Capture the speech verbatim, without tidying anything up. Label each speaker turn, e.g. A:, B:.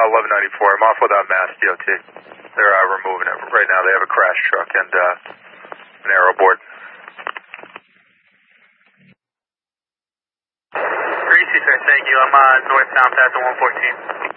A: eleven ninety-four. I'm off without Mass D O T. They're uh, removing it right now. They have a crash truck and uh, an aero board.
B: Greasy, sir. Thank you. I'm uh, northbound past the one fourteen.